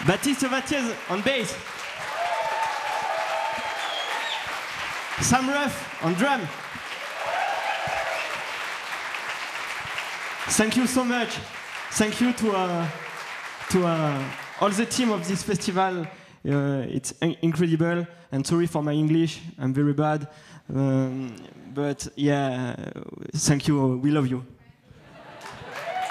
Baptiste Vattiez on bass. Sam Ruff on drum. Thank you so much. Thank you to all the team of this festival. It's incredible. And sorry for my English, I'm very bad. But yeah, thank you. We love you.